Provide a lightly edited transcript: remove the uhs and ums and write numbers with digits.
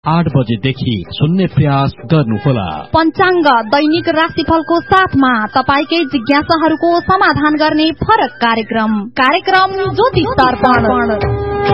8 बजेदेखि सुन्ने प्रयास गर्नुहोला। पञ्चाङ्ग दैनिक राशिफलको साथमा तपाईकै जिज्ञासाहरूको समाधान गर्ने फरक कार्यक्रम ज्योतिष दर्पण।